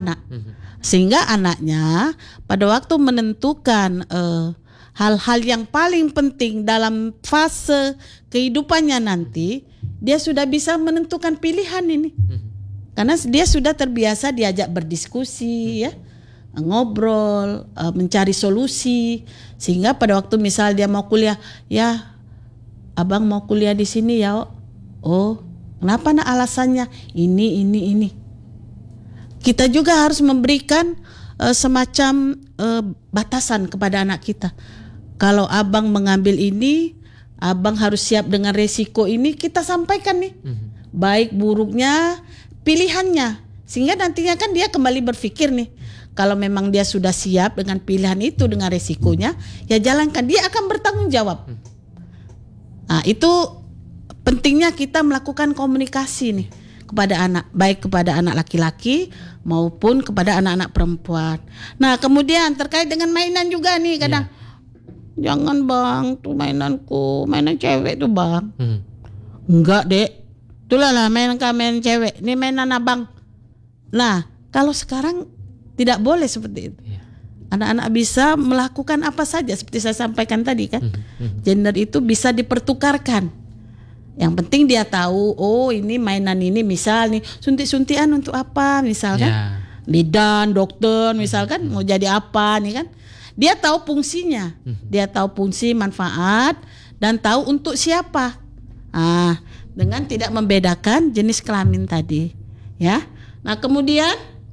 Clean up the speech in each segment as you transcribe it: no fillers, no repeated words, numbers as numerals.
anak. Sehingga anaknya pada waktu menentukan hal-hal yang paling penting dalam fase kehidupannya nanti, dia sudah bisa menentukan pilihan ini. Karena dia sudah terbiasa diajak berdiskusi, ya, ngobrol, mencari solusi. Sehingga pada waktu misal dia mau kuliah, ya abang mau kuliah di sini ya. Oh, kenapa nak alasannya? Ini. Kita juga harus memberikan semacam batasan kepada anak kita. Kalau abang mengambil ini, abang harus siap dengan resiko ini, kita sampaikan nih. Baik buruknya, pilihannya. Sehingga nantinya kan dia kembali berpikir nih. Kalau memang dia sudah siap dengan pilihan itu, dengan resikonya, ya jalankan. Dia akan bertanggung jawab. Nah, itu pentingnya kita melakukan komunikasi nih kepada anak, baik kepada anak laki-laki maupun kepada anak-anak perempuan. Nah, kemudian terkait dengan mainan juga nih kadang, jangan bang, tuh mainanku, mainan cewek tuh bang. Enggak dek, itulah lah mainan cewek, ini mainan abang. Nah, kalau sekarang tidak boleh seperti itu. Anak-anak bisa melakukan apa saja seperti saya sampaikan tadi kan. Gender itu bisa dipertukarkan. Yang penting dia tahu, oh ini mainan ini misal nih suntik-suntian untuk apa misalkan. Bidan, dokter misalkan mau jadi apa nih kan. Dia tahu fungsinya. Dia tahu fungsi, manfaat dan tahu untuk siapa. Dengan tidak membedakan jenis kelamin tadi, ya. Nah, kemudian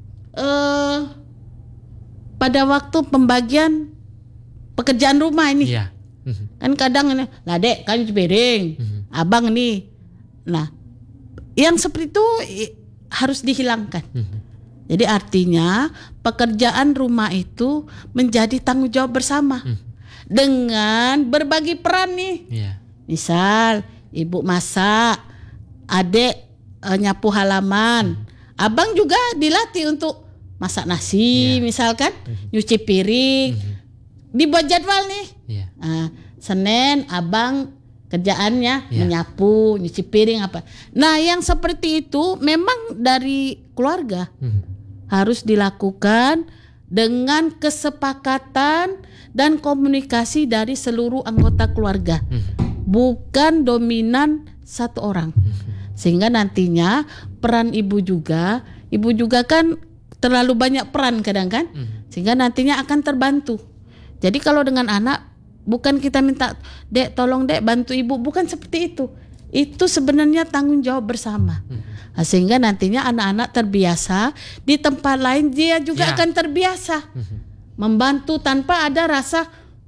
pada waktu pembagian pekerjaan rumah ini, kan kadang ini, lah dek kan cuci piring, abang nih. Nah, yang seperti itu harus dihilangkan. Jadi artinya pekerjaan rumah itu menjadi tanggung jawab bersama dengan berbagi peran nih. Misal ibu masak, adik nyapu halaman, abang juga dilatih untuk masak nasi, misalkan nyuci piring, dibuat jadwal nih. Senin abang kerjaannya menyapu, nyuci piring apa. Nah, yang seperti itu memang dari keluarga harus dilakukan dengan kesepakatan dan komunikasi dari seluruh anggota keluarga, bukan dominan satu orang. Sehingga nantinya peran ibu juga kan terlalu banyak peran kadang kan, sehingga nantinya akan terbantu. Jadi kalau dengan anak bukan kita minta, dek tolong dek bantu ibu, bukan seperti itu. Itu sebenarnya tanggung jawab bersama. Sehingga nantinya anak-anak terbiasa di tempat lain, dia juga akan terbiasa membantu tanpa ada rasa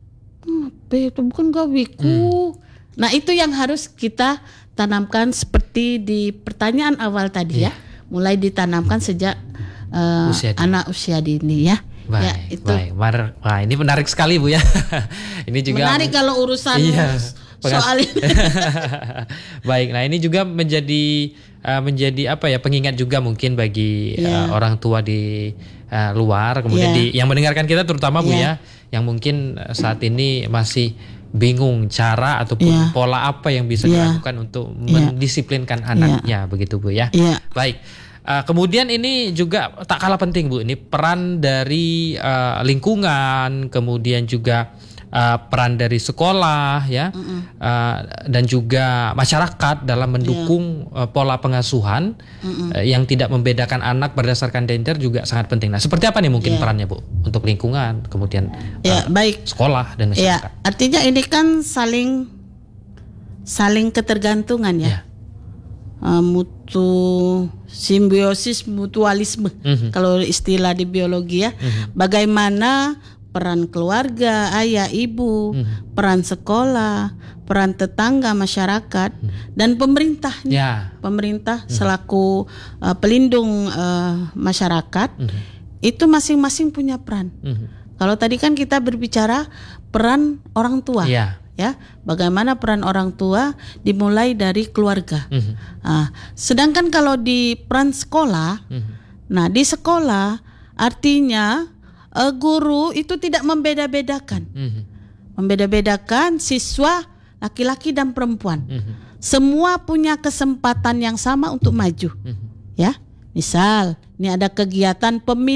itu bukan gawiku. Nah, itu yang harus kita tanamkan seperti di pertanyaan awal tadi ya, mulai ditanamkan sejak anak usia dini ya. Baik. Wah, ini menarik sekali Bu ya. Ini juga menarik kalau urusan soal ini. Baik, nah ini juga menjadi apa ya, pengingat juga mungkin bagi orang tua di luar, kemudian yang mendengarkan kita terutama Bu ya, yang mungkin saat ini masih bingung cara ataupun pola apa yang bisa dilakukan untuk mendisiplinkan anaknya, begitu Bu ya. Baik. Kemudian ini juga tak kalah penting Bu, ini peran dari lingkungan, kemudian juga peran dari sekolah ya, dan juga masyarakat dalam mendukung pola pengasuhan yang tidak membedakan anak berdasarkan gender juga sangat penting. Nah, seperti apa nih mungkin perannya Bu untuk lingkungan, kemudian baik, sekolah dan masyarakat? Artinya ini kan saling ketergantungan ya. Simbiosis mutualisme kalau istilah di biologi ya. Bagaimana peran keluarga, ayah, ibu, peran sekolah, peran tetangga, masyarakat, dan pemerintah. Pemerintah selaku pelindung masyarakat, itu masing-masing punya peran. Kalau tadi kan kita berbicara peran orang tua. Ya, bagaimana peran orang tua dimulai dari keluarga. Sedangkan kalau di peran sekolah, nah di sekolah artinya guru itu tidak membeda-bedakan siswa laki-laki dan perempuan. Semua punya kesempatan yang sama untuk maju. Ya, misal ini ada kegiatan pemilihan